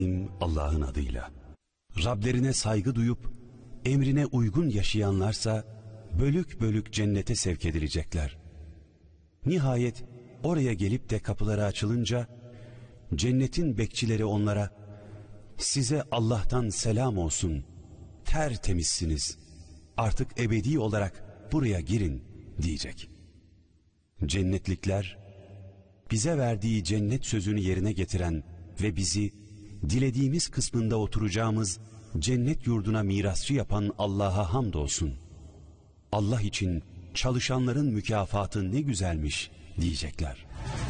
Allah'ın adıyla. Rablerine saygı duyup emrine uygun yaşayanlarsa bölük bölük cennete sevk edilecekler. Nihayet oraya gelip de kapıları açılınca cennetin bekçileri onlara "Size Allah'tan selam olsun, tertemizsiniz, artık ebedi olarak buraya girin" diyecek. Cennetlikler, bize verdiği cennet sözünü yerine getiren ve bizi dilediğimiz kısmında oturacağımız cennet yurduna mirasçı yapan Allah'a hamdolsun. Allah için çalışanların mükafatı ne güzelmiş diyecekler.